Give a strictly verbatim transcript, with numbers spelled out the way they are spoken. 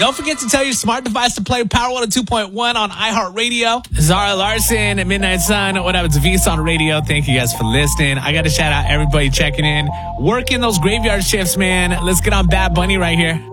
Don't forget to tell your smart device to play Power one oh two point one on iHeartRadio. Zara Larson at Midnight Sun. What up? It's V's on the radio. Thank you guys for listening. I got to shout out everybody checking in, working those graveyard shifts, man. Let's get on Bad Bunny right here.